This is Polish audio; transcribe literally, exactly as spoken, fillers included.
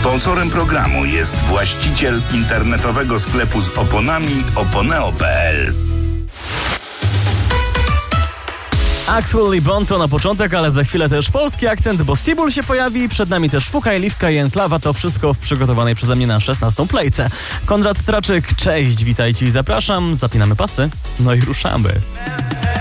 Sponsorem programu jest właściciel internetowego sklepu z oponami oponeo kropka p l. Axwell i Bon to na początek, ale za chwilę też polski akcent, bo Stibul się pojawi. Przed nami też Fuchaj, Liwka i Enklawa. To wszystko w przygotowanej przeze mnie na szesnastą plejce. Konrad Traczyk, cześć, witajcie i zapraszam. Zapinamy pasy, no i ruszamy.